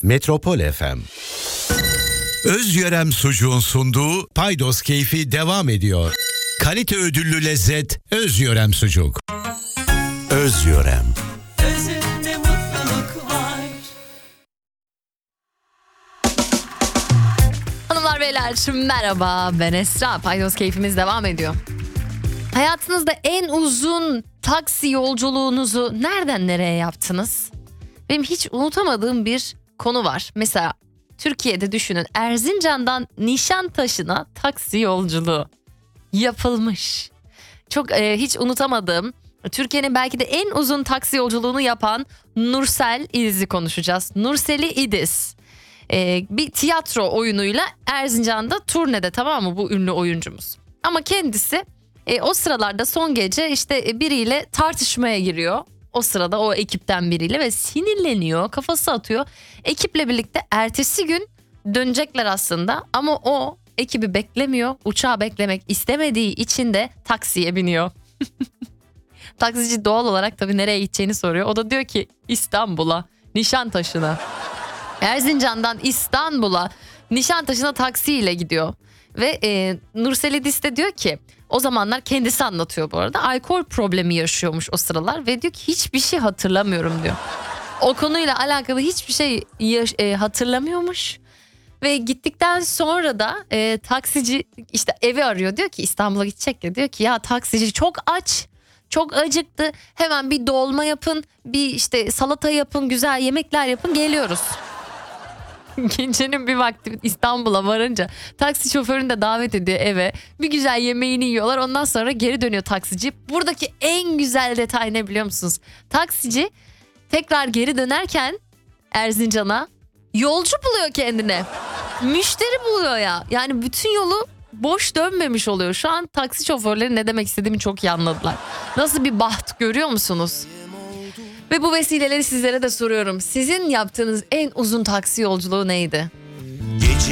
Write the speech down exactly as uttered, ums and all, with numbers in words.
Metropol F M. Özyörem Sucuğun sunduğu Paydos Keyfi devam ediyor. Kalite ödüllü lezzet Özyörem Sucuk. Özyörem. Özünde mutluluk var. Hanımlar beyler merhaba, ben Esra. Paydos Keyfimiz devam ediyor. Hayatınızda en uzun taksi yolculuğunuzu nereden nereye yaptınız? Benim hiç unutamadığım bir konu var. Mesela Türkiye'de düşünün, Erzincan'dan Nişantaşı'na taksi yolculuğu yapılmış. Çok e, hiç unutamadığım, Türkiye'nin belki de en uzun taksi yolculuğunu yapan Nursel İdiz'i konuşacağız. Nurseli İdiz. E, bir tiyatro oyunuyla Erzincan'da turnede, tamam mı, bu ünlü oyuncumuz. Ama kendisi e, o sıralarda son gece işte biriyle tartışmaya giriyor. O sırada o ekipten biriyle ve sinirleniyor, kafası atıyor. Ekiple birlikte ertesi gün dönecekler aslında ama o ekibi beklemiyor. Uçağı beklemek istemediği için de taksiye biniyor. Taksici doğal olarak tabii nereye gideceğini soruyor. O da diyor ki İstanbul'a, Nişantaşı'na. Erzincan'dan İstanbul'a, Nişantaşı'na taksiyle gidiyor. Ve e, Nursel İdiz de diyor ki, o zamanlar kendisi anlatıyor bu arada, alkol problemi yaşıyormuş o sıralar ve diyor ki hiçbir şey hatırlamıyorum diyor. O konuyla alakalı hiçbir şey yaş- e, hatırlamıyormuş. Ve gittikten sonra da e, taksici işte evi arıyor, diyor ki İstanbul'a gidecek ya, diyor ki ya taksici çok aç, çok acıktı, hemen bir dolma yapın, bir işte salata yapın, güzel yemekler yapın, geliyoruz. Gecenin bir vakti İstanbul'a varınca taksi şoförünü de davet ediyor eve. Bir güzel yemeğini yiyorlar, ondan sonra geri dönüyor taksici. Buradaki en güzel detay ne biliyor musunuz? Taksici tekrar geri dönerken Erzincan'a yolcu buluyor kendine. Müşteri buluyor ya. Yani bütün yolu boş dönmemiş oluyor. Şu an taksi şoförleri ne demek istediğimi çok iyi anladılar. Nasıl bir baht görüyor musunuz? Ve bu vesileleri sizlere de soruyorum. Sizin yaptığınız en uzun taksi yolculuğu neydi?